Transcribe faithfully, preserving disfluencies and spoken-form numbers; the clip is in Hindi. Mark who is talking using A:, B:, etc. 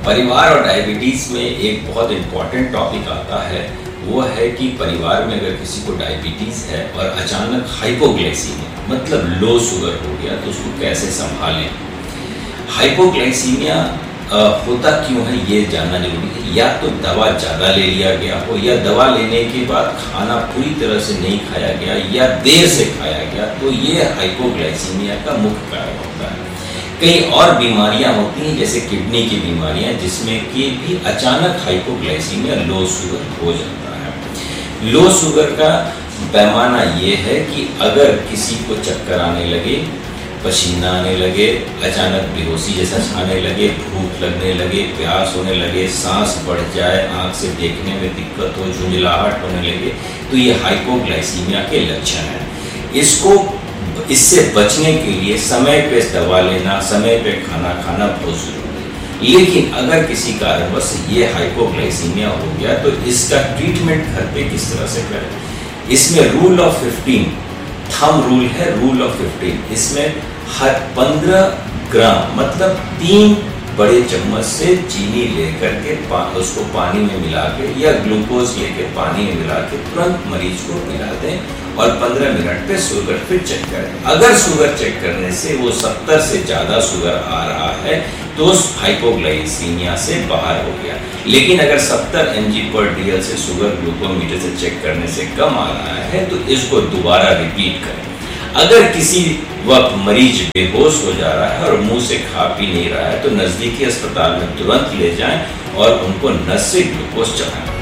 A: परिवार और डायबिटीज़ में एक बहुत इम्पॉर्टेंट टॉपिक आता है, वो है कि परिवार में अगर किसी को डायबिटीज़ है और अचानक हाइपोग्लाइसीमिया मतलब लो शुगर हो गया तो उसको कैसे संभालें। हाइपोग्लाइसीमिया होता क्यों है ये जानना जरूरी है। या तो दवा ज़्यादा ले लिया गया हो, या दवा लेने के बाद खाना पूरी तरह से नहीं खाया गया या देर से खाया गया, तो ये हाइपोग्लाइसीमिया का मुख्य कारण होता है। कई और बीमारियां होती हैं जैसे किडनी की बीमारियां, जिसमें कि भी अचानक हाइपोग्लाइसीमिया लो शुगर हो जाता है। लो शुगर का पैमाना ये है कि अगर किसी को चक्कर आने लगे, पसीना आने लगे, अचानक बेहोशी जैसा आने लगे, भूख लगने लगे, प्यास होने लगे, सांस बढ़ जाए, आँख से देखने में दिक्कत हो, झुंझलाहट होने लगे, तो ये हाइपोग्लाइसीमिया के लक्षण हैं। इसको इससे बचने के लिए समय पे दवा लेना, समय पे खाना खाना बहुत जरूरी है। लेकिन अगर किसी कारणवश ये हाइपोग्लाइसीमिया हो गया तो इसका ट्रीटमेंट घर पे किस तरह से करें। इसमें rule of fifteen thumb rule है, रूल ऑफ फिफ्टीन। इसमें हर पंद्रह ग्राम मतलब तीन बड़े चम्मच से चीनी लेकर के पा, उसको पानी में मिला के या ग्लूकोज लेके पानी में मिला के तुरंत मरीज को पिला दें और पंद्रह मिनट पे शुगर फिर चेक करें। अगर शुगर चेक करने से वो सत्तर से ज़्यादा शुगर आ रहा है तो हाइपोग्लाइसीमिया से बाहर हो गया। लेकिन अगर सत्तर एम जी पर डी एल से शुगर ग्लूकोमीटर से चेक करने से कम आ रहा है तो इसको दोबारा रिपीट करें। अगर किसी वक्त मरीज बेहोश हो जा रहा है और मुंह से खा पी नहीं रहा है तो नज़दीकी अस्पताल में तुरंत ले जाएं और उनको नस से ग्लूकोज चढ़ाएं।